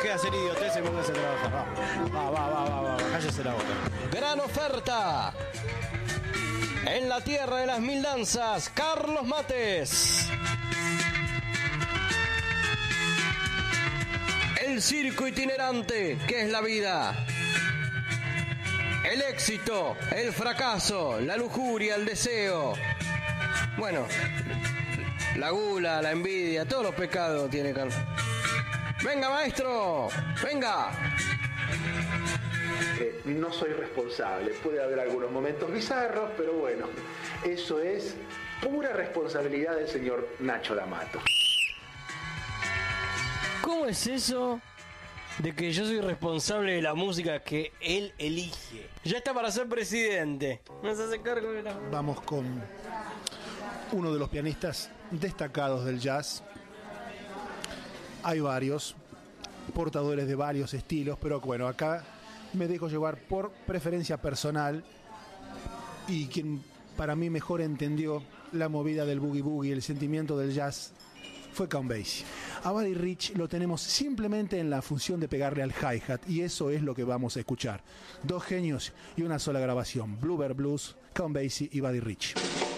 de hacer idiotez y póngase a trabajar. Va, cállese la boca. Gran oferta. En la tierra de las mil danzas, Carlos Mates. El circo itinerante, que es la vida. El éxito, el fracaso, la lujuria, el deseo. Bueno, la gula, la envidia, todos los pecados tiene Carlos. ¡Venga, maestro! ¡Venga! No soy responsable. Puede haber algunos momentos bizarros, pero bueno, eso es pura responsabilidad del señor Nacho D'Amato. ¿Cómo es eso de que yo soy responsable de la música que él elige? Ya está para ser presidente. ¿No se hace cargo de la... Vamos con uno de los pianistas destacados del jazz. Hay varios portadores de varios estilos, pero bueno, acá me dejo llevar por preferencia personal, y quien para mí mejor entendió la movida del boogie boogie, el sentimiento del jazz, fue Count Basie. A Buddy Rich lo tenemos simplemente en la función de pegarle al hi-hat, y eso es lo que vamos a escuchar. Dos genios y una sola grabación: Bluebird Blues, Count Basie y Buddy Rich.